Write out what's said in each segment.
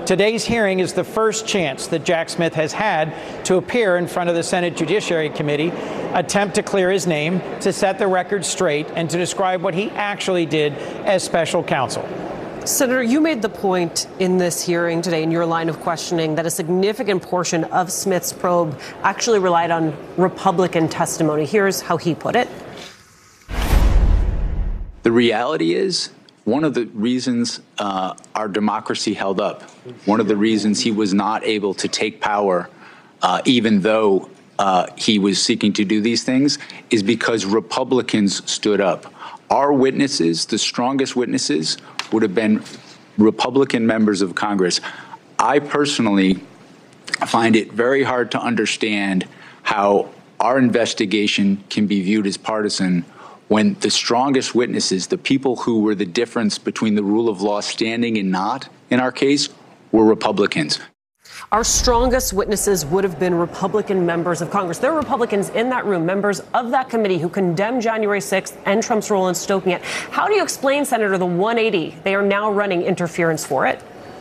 today's hearing is the first chance that Jack Smith has had to appear in front of the Senate Judiciary Committee, attempt to clear his name, to set the record straight, and to describe what he actually did as special counsel. Senator, you made the point in this hearing today in your line of questioning that a significant portion of Smith's probe actually relied on Republican testimony. Here's how he put it. The reality is, one of the reasons our democracy held up, one of the reasons he was not able to take power, even though he was seeking to do these things, is because Republicans stood up. Our witnesses, the strongest witnesses, would have been Republican members of Congress. I personally find it very hard to understand how our investigation can be viewed as partisan when the strongest witnesses, the people who were the difference between the rule of law standing and not in our case, were Republicans. Our strongest witnesses would have been Republican members of Congress. There are Republicans in that room, members of that committee, who condemned January 6th and Trump's role in stoking it. How do you explain, Senator, the 180 they are now running interference for it?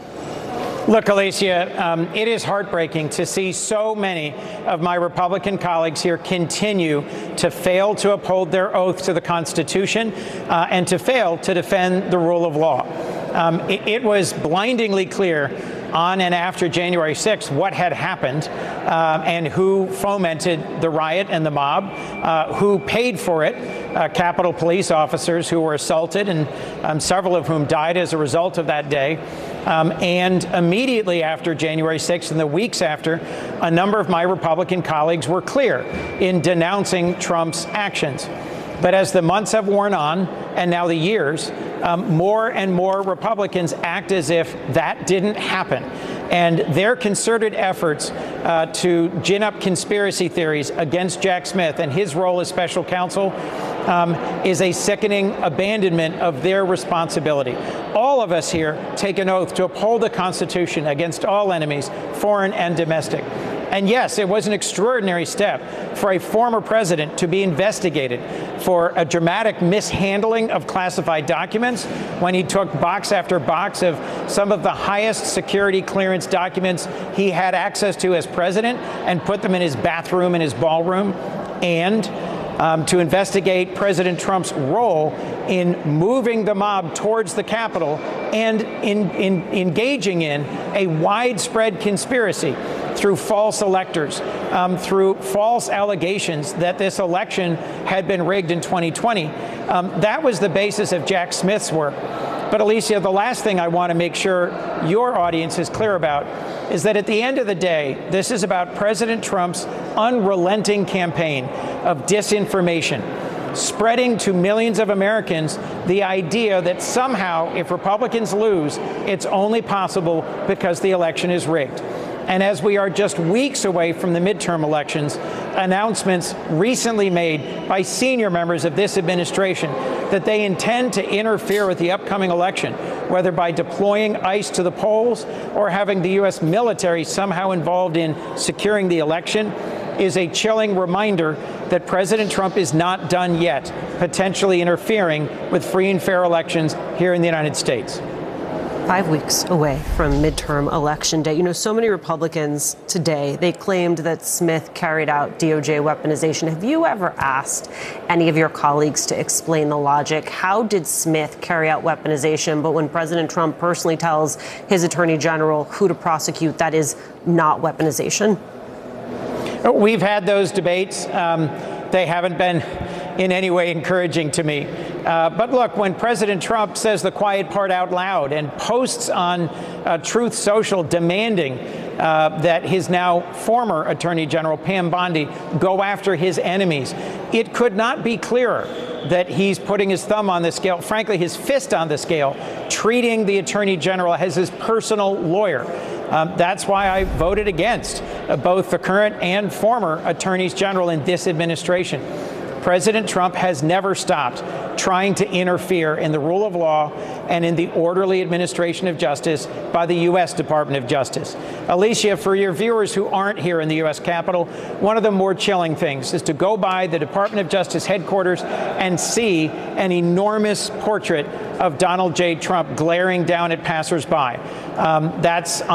Look, Alicia, it is heartbreaking to see so many of my Republican colleagues here continue to fail to uphold their oath to the Constitution and to fail to defend the rule of law. It was blindingly clear on and after January 6th what had happened and who fomented the riot and the mob, who paid for it, Capitol Police officers who were assaulted and several of whom died as a result of that day. And immediately after January 6th and the weeks after, a number of my Republican colleagues were clear in denouncing Trump's actions. But as the months have worn on, and now the years, more and more Republicans act as if that didn't happen. And their concerted efforts to gin up conspiracy theories against Jack Smith and his role as special counsel is a sickening abandonment of their responsibility. All of us here take an oath to uphold the Constitution against all enemies, foreign and domestic. And yes, it was an extraordinary step for a former president to be investigated for a dramatic mishandling of classified documents when he took box after box of some of the highest security clearance documents he had access to as president and put them in his bathroom, in his ballroom, and to investigate President Trump's role in moving the mob towards the Capitol and in engaging in a widespread conspiracy through false electors, through false allegations that this election had been rigged in 2020. That was the basis of Jack Smith's work. But Alicia, the last thing I want to make sure your audience is clear about is that at the end of the day, this is about President Trump's unrelenting campaign of disinformation, spreading to millions of Americans the idea that somehow, if Republicans lose, it's only possible because the election is rigged. And as we are just weeks away from the midterm elections, announcements recently made by senior members of this administration that they intend to interfere with the upcoming election, whether by deploying ICE to the polls or having the U.S. military somehow involved in securing the election, is a chilling reminder that President Trump is not done yet, potentially interfering with free and fair elections here in the United States. 5 weeks away from midterm election day. You know, so many Republicans today, they claimed that Smith carried out DOJ weaponization. Have you ever asked any of your colleagues to explain the logic? How did Smith carry out weaponization, but when President Trump personally tells his attorney general who to prosecute, that is not weaponization? We've had those debates. They haven't been in any way encouraging to me. But look, when President Trump says the quiet part out loud and posts on Truth Social demanding that his now former Attorney General Pam Bondi go after his enemies, it could not be clearer that he's putting his thumb on the scale, frankly, his fist on the scale, treating the Attorney General as his personal lawyer. That's why I voted against both the current and former attorneys general in this administration. President Trump has never stopped trying to interfere in the rule of law and in the orderly administration of justice by the U.S. Department of Justice. Alicia, for your viewers who aren't here in the U.S. Capitol, one of the more chilling things is to go by the Department of Justice headquarters and see an enormous portrait of Donald J. Trump glaring down at passersby. That's